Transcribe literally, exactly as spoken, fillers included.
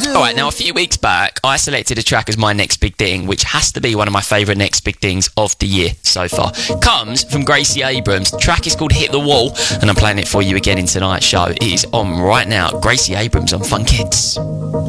Alright, now a few weeks back, I selected a track as my next big thing, which has to be one of my favourite next big things of the year so far. Comes from Gracie Abrams. The track is called Hit the Wall, and I'm playing it for you again in tonight's show. It is on right now. Gracie Abrams on Fun Kids.